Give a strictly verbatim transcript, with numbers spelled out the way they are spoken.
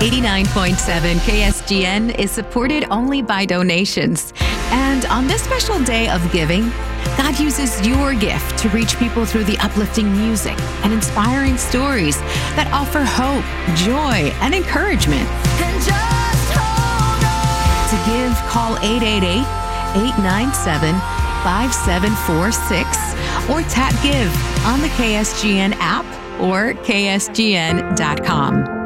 eighty-nine point seven K S G N is supported only by donations. And on this special day of giving, God uses your gift to reach people through the uplifting music and inspiring stories that offer hope, joy, and encouragement. And just hold on. To give, call eight eight eight, eight nine seven, five seven four six or tap Give on the K S G N app or K S G N dot com.